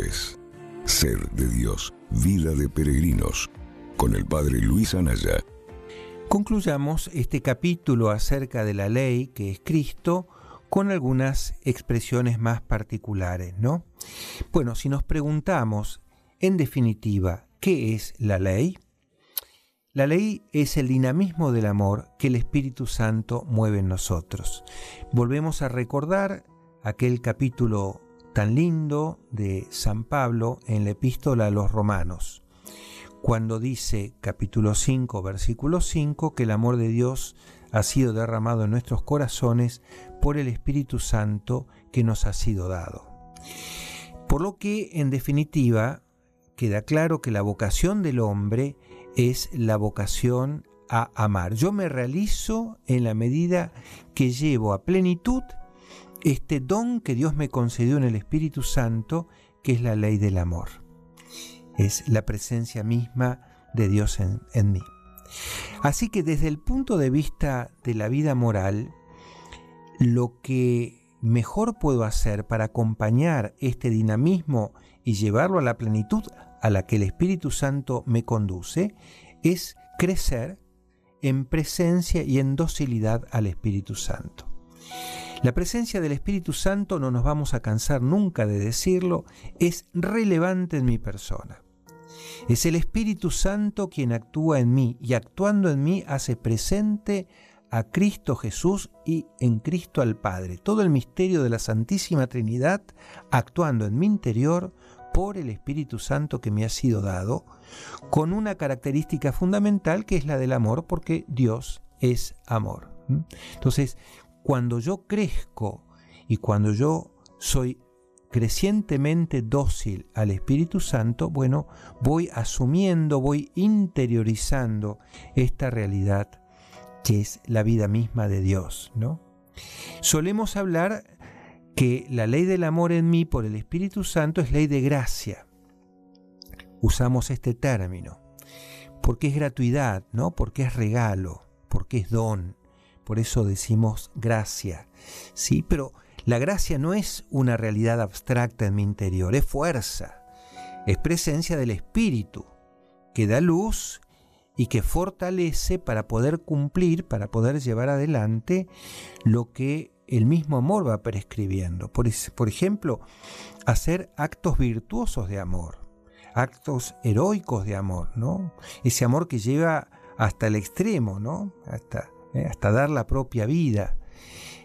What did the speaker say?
es Ser de Dios, Vida de Peregrinos, con el Padre Luis Anaya. Concluyamos este capítulo acerca de la ley, que es Cristo, con algunas expresiones más particulares, ¿no? Bueno, si nos preguntamos, en definitiva, ¿qué es la ley? La ley es el dinamismo del amor que el Espíritu Santo mueve en nosotros. Volvemos a recordar aquel capítulo tan lindo de San Pablo en la Epístola a los Romanos, cuando dice, capítulo 5, versículo 5, que el amor de Dios ha sido derramado en nuestros corazones por el Espíritu Santo que nos ha sido dado. Por lo que, en definitiva, queda claro que la vocación del hombre es la vocación a amar. Yo me realizo en la medida que llevo a plenitud este don que Dios me concedió en el Espíritu Santo, que es la ley del amor. Es la presencia misma de Dios en mí. Así que desde el punto de vista de la vida moral, lo que mejor puedo hacer para acompañar este dinamismo y llevarlo a la plenitud a la que el Espíritu Santo me conduce es crecer en presencia y en docilidad al Espíritu Santo. La presencia del Espíritu Santo, no nos vamos a cansar nunca de decirlo, es relevante en mi persona. Es el Espíritu Santo quien actúa en mí y actuando en mí hace presente a Cristo Jesús y en Cristo al Padre. Todo el misterio de la Santísima Trinidad actuando en mi interior por el Espíritu Santo que me ha sido dado, con una característica fundamental que es la del amor, porque Dios es amor. Entonces, cuando yo crezco y cuando yo soy crecientemente dócil al Espíritu Santo, bueno, voy asumiendo, voy interiorizando esta realidad que es la vida misma de Dios, ¿no? Solemos hablar que la ley del amor en mí por el Espíritu Santo es ley de gracia. Usamos este término porque es gratuidad, ¿no? Porque es regalo, porque es don. Por eso decimos gracia, ¿sí? Pero la gracia no es una realidad abstracta en mi interior, es fuerza, es presencia del Espíritu que da luz y que fortalece para poder cumplir, para poder llevar adelante lo que el mismo amor va prescribiendo. Por ejemplo, hacer actos virtuosos de amor, actos heroicos de amor, ¿no? Ese amor que lleva hasta el extremo, ¿no? Hasta dar la propia vida.